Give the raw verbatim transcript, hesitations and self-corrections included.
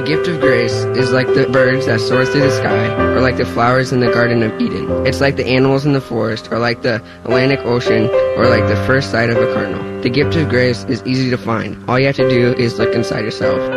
The gift of grace is like the birds that soar through the sky, or like the flowers in the Garden of Eden. It's like the animals in the forest, or like the Atlantic Ocean, or like the first sight of a cardinal. The gift of grace is easy to find. All you have to do is look inside yourself.